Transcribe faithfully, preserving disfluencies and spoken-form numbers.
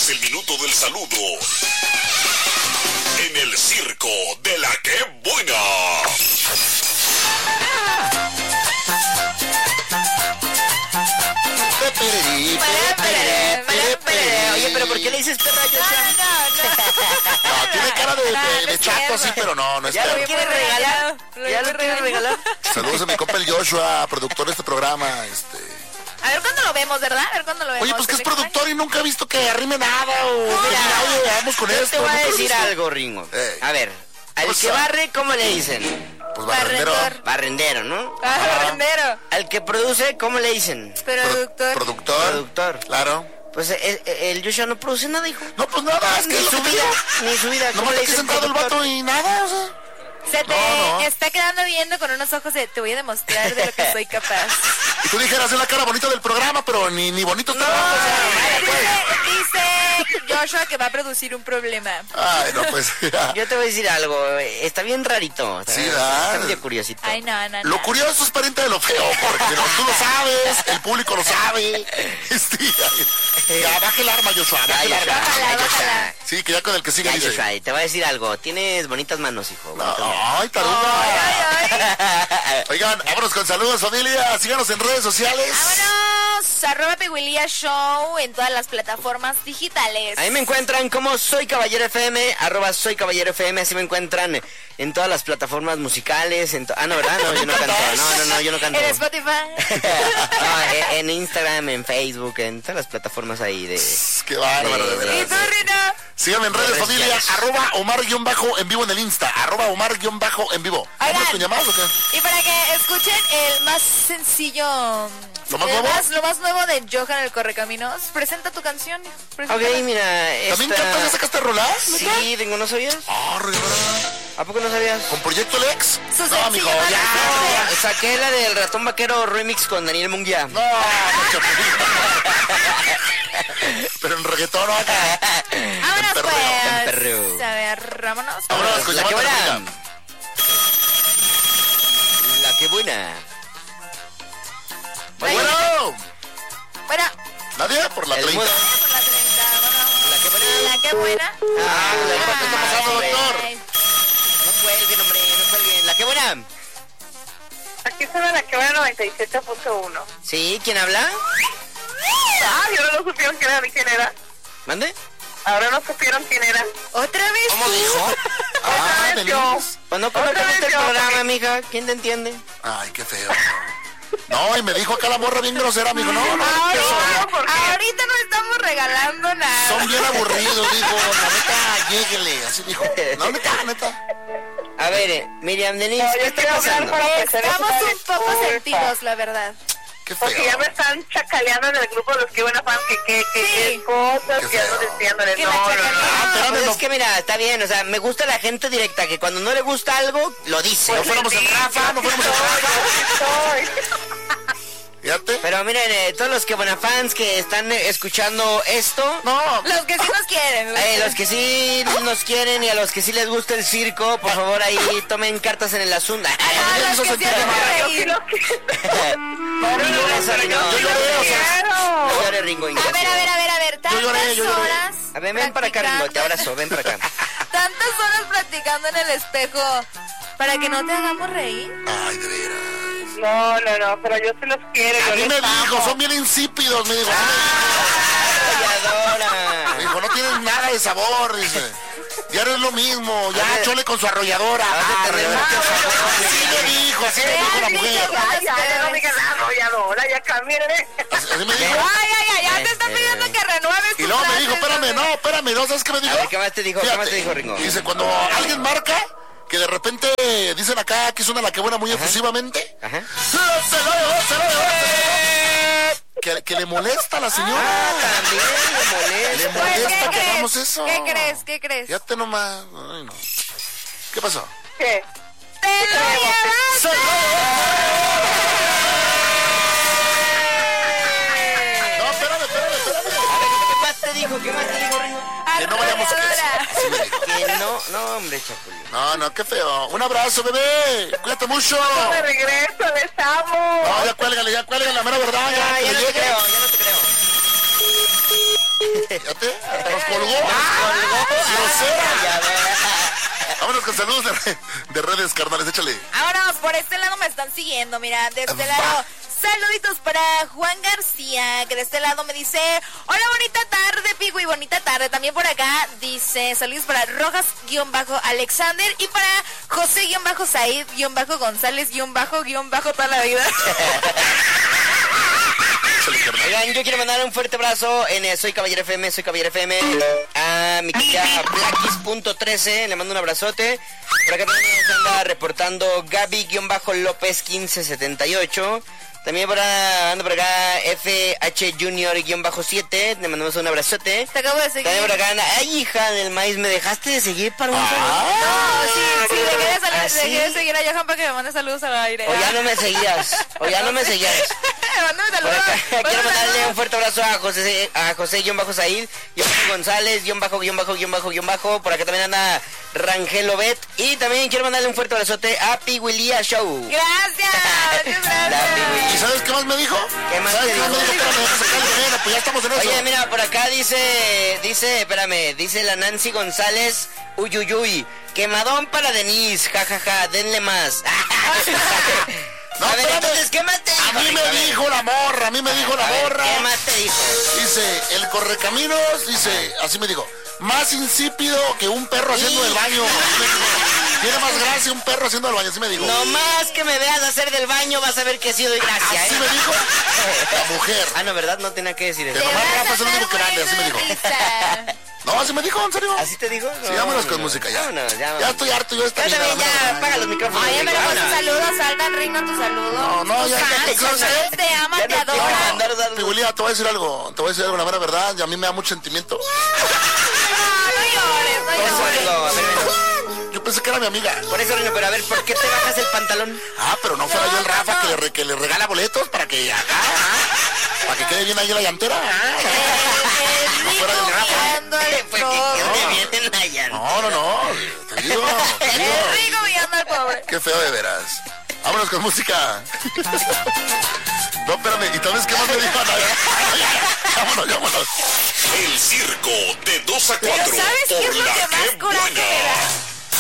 Es el minuto del saludo en el circo de la que buena. Oye, pero ¿por qué le dices perra? No, no, no. No, tiene cara de, de, de chato así, pero no, no es ¿Ya lo perro. quiere regalar? ¿Ya lo quiere regalar? Saludos a mi compa el Joshua, productor de este programa, este... A ver cuándo lo vemos, ¿verdad? A ver cuándo lo vemos. Oye, pues que es ¿Te extraña? productor y nunca ha visto que arrime nada o... Mira, oye, vamos con Yo esto. te voy a nunca lo he decir visto. algo, Ringo. Ey. A ver, al Pues, que ah. barre, ¿cómo le dicen? Pues barrendero. Barrendor. Barrendero, ¿no? Ah, barrendero. Al que produce, ¿cómo le dicen? Productor. Productor. Productor. Claro. Pues el, el Joshua no produce nada, hijo. No, pues nada, es que Ni es lo su que te vida, digo. ni su vida. ¿Cómo Nomás le aquí dicen sentado el productor? vato y nada, o sea... Se te No, no. está quedando viendo con unos ojos de te voy a demostrar de lo que soy capaz. Y tú dijeras, es la cara bonita del programa, pero ni, ni bonito está. No, o sea, vale, pues. Dice, dice Joshua que va a producir un problema. Ay, no, pues... ya. Yo te voy a decir algo, está bien rarito. Sí, está, ¿verdad? está medio curiosito. Ay, no, no, no. Lo curioso es pariente de lo feo, porque no, tú lo sabes, el público lo sabe. Este, ya, baja el arma, Joshua, baja Ya, el Joshua, arma. Bájala, ya, Joshua. bájala. Sí, que ya con el que sigue Ya, dice. Joshua, te voy a decir algo. Tienes bonitas manos, hijo. No, bonitas manos. ay, taruga. Ay, ay, ay. Oigan, vámonos con saludos, familia. Síganos en redes sociales. Vámonos, arroba Piguilía Show en todas las plataformas digitales. Ahí me encuentran como Soy Caballero F M, arroba Soy Caballero F M, así me encuentran en todas las plataformas musicales. En to- ah, no, ¿verdad? No, yo no canto. No, no, no, yo no canto. En Spotify. No, en, en Instagram, en Facebook, en todas las plataformas ahí de... Qué bárbaro, de ¿Y veras. tú, Rina? Síganme en redes, Redes familia. sociales. Arroba Omar-en vivo en el Insta. Arroba Omar-en vivo. ¿Vámonos con llamadas o qué? Y para que escuchen el más sencillo, ¿Lo más el nuevo? más, lo más nuevo de Johan el Correcaminos, presenta tu canción. preséntala. Ok, mira, ¿También esta... cantas? ¿Ya sacaste rolas? Sí, tengo, ¿no sabías? Ah, Rivera. ¿A poco no sabías? ¿Con Proyecto Lex? Su No, sencillo mijo, más ya. reciente. Saqué la del Ratón Vaquero remix con Daniel Munguía. No, no, pero en reggaetón no. Vámonos perreo, en pues. perreo. A ver, vámonos. Vámonos con La que llamada buena. telefónica. La que buena. Bueno, Bueno, nadie por la El treinta. mudo. por la treinta, vámonos. La que buena. La que buena. Ah, la que ¿qué está pasando, buena. doctor? Ay, No cuelguen, hombre, no cuelguen. La que buena. Aquí suena la que va noventa y siete punto uno. ¿Sí? ¿Quién habla? Ah, y ahora no supieron quién era, quién era. ¿Mande? Ahora no supieron quién era. ¿Otra vez ¿Cómo tú? dijo? Ah, Otra vez yo. Denise. Pues no, ¿cómo te Otra gusta vez el yo, programa, porque- mija? ¿Quién te entiende? Ay, qué feo. No, y me dijo acá la morra bien grosera, amigo. No, no, Ahorita, No, ¿por qué? ahorita no estamos regalando nada. son bien aburridos, dijo. La neta, lléguele. Así dijo. No, neta, neta. A ver, eh, Miriam Denise, No, ¿qué yo está quiero hablar pasando? para ofrecer Estamos una un poco disculpa. sentidos, la verdad. Qué Porque ya me feo. están chacaleando en el grupo de los que buena fan, que qué que, Sí. qué cosas, Qué que ando feo. diciéndole. Que No, la no, chacalean. no. Ah, espérame, Pues no. es que mira, está bien, o sea, me gusta la gente directa, que cuando no le gusta algo, lo dice. No fuéramos en Rafa, no fuéramos en Rafa. Estoy. Fíjate. Pero miren, eh, todos los que buena fans que están eh, escuchando esto, No, Los que sí nos quieren. eh, los que sí nos quieren y a los que sí les gusta el circo, por favor ahí tomen cartas en el asunto. Ah, ya los hizo que sí sentir hacen mal. Yo sí reír. los quiero. No, no, Yo no, yo lloré, o sea, no llores, Ringo. A ver, a ver, a ver, a ver. Tantas lloré, yo lloré. horas. A ver, ven para acá, Ringo, te abrazo, ven para acá. Tantas horas platicando en el espejo para que no te hagamos reír. ay, de veras. No, no, no, pero yo sí los quiero. A yo mí les me dijo, amo. son bien insípidos, me dijo. Arrolladora. Me dijo, no tienen nada de sabor, dice. Ya no es lo mismo, ya A ver. chole con su arrolladora. Vas a Ah, tener arrolladora. mucho sabor. Así me dijo, así me dijo la mujer. Ya, ya, ya no digan nada, arrolladora, ya cámbienle. Así así me dijo. Ay, ay, ay, ya te está pidiendo que renueves Y tus luego me frases, dijo, espérame, hombre. no, espérame, ¿no? ¿Sabes qué me dijo? A ver, ¿qué más te dijo? ¿Qué más te dijo, Ringo? Dice, cuando alguien marca, que de repente dicen acá que suena la que buena muy efusivamente. Ajá. ¡Se lo llevó, se lo llevó, se lo llevó! Que, que le molesta a la señora. Ah, también le Le molesta. Pues, molesta ¿qué que crees? hagamos eso. ¿Qué crees? ¿Qué crees? Fíjate nomás. Ay, no. ¿Qué pasó? ¿Qué? ¡Te lo llevaste! ¡Se lo No, espérame, espérame, espérame. ¿Qué más te dijo? ¿Qué más te dijo, Ringo? Que no vayamos a Arrolladora. crecer. Así me dijo. Que no, no, hombre, Chapulín. No, no, qué feo. Un abrazo, bebé. Cuídate mucho. De regreso, les amo. No, ya cuélgale, ya cuélgale, la mera verdad. Ya, Ya, que ya le no te llegue. creo, ya no te creo. Fíjate, no nos colgó. colgó. Grosera. Vámonos con saludos de, de redes, carnales, échale. Vámonos, por este lado me están siguiendo, mira, de este lado. Saluditos para Juan García, que de este lado me dice, hola, bonita tarde, Pigui, bonita tarde. También por acá dice, saludos para Rojas-Alexander y para José-Said-González-Bajo, toda la vida. Oigan, yo quiero mandar un fuerte abrazo en eh, Soy Caballero F M, Soy Caballero F M, a mi querida Blackis punto trece, le mando un abrazote. Por acá también nos anda reportando Gaby-López quince setenta y ocho. También por acá, ando por acá F H Junior siete, le mandamos un abrazote. Te acabo de seguir. También por acá anda, ay, hija del maíz, ¿me dejaste de seguir para un No, sí, sí, dejé de, salir, ¿Ah, dejé sí? de seguir a Johan para que me mande saludos al aire. O ya no me seguías, o ya no me seguías. Mándame Por saludos. acá, quiero Mándame mandarle saludos. un fuerte abrazo a José, a José guión bajo Said, guión bajo González, guión bajo, guión bajo, guión bajo, guión bajo. Por acá también anda Rangel Obet. Y también quiero mandarle un fuerte abrazote a Piguilía Show. Gracias, muchas La gracias. Pigui. ¿Y sabes qué más me dijo? ¿Qué más ¿Sabes te qué más me dijo? dijo? Espérame, déjame sacar el dinero, pues ya estamos en eso. Oye, mira, por acá dice, dice, espérame, dice la Nancy González, uyuyuy, quemadón para Denise, jajaja, denle más. No, a ver, espérame. entonces, ¿qué más te dijo? A mí Rico? me A ver. dijo la morra, a mí me dijo la A ver, morra. ¿qué más te dijo? Dice, el correcaminos, dice, así me dijo, más insípido que un perro haciendo del baño. Así me dijo. Tiene más gracia un perro haciendo del baño, así me dijo. No más que me veas hacer del baño vas a ver que sí doy gracia, Así ¿eh? me dijo la mujer. Ah, no, ¿verdad? No tenía que decir eso. Que nomás Te vas Rafa a es el único que dar grande, así me dijo. buena risa. No, así me dijo, en serio. ¿Así te digo? Sí, vámonos con música ya. Vámonos, ya. Ya estoy harto yo de esta Ya vida, también, ya, vámonos. apaga los micrófonos. Oye, pero con tus Vámonos. saludos, salva el reino tu saludo. No, no, ya, Tus ya, fans, ya, tus ya, fans te aman, Ya te no quiero adoran. mandar saludos. Pigulía, te voy a decir algo, te voy a decir algo, la mera verdad, y a mí me da mucho sentimiento. No, no llores, no Por eso, llores. Rino, a ver, Rino. Yo pensé que era mi amiga. Por eso, Rino, pero a ver, ¿por qué te bajas el pantalón? Ah, pero no fuera No, yo el no, Rafa no. que, le, re- que le regala boletos para que acá, ah, para que quede bien ahí la llantera. ah. El No fuera rico del Rafa. mirando el Porque pobre. quede bien en la llanta. No, no, no, te digo, te digo. El rico mirando al pobre. Qué feo de veras. Vámonos con música. No, espérame, ¿y sabes qué más me dijo? No, ya, ya, ya. Vámonos, vámonos. El circo de dos a Pero cuatro ¿sabes qué es por lo la que más que